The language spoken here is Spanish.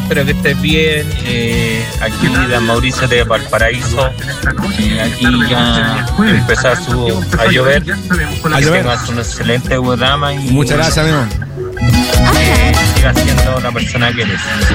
espero que estés bien. Aquí de Mauricio de Valparaíso. Aquí ya empezó a llover. Que tengas un excelente programa. Muchas gracias, amigo. Siga siendo la persona que eres.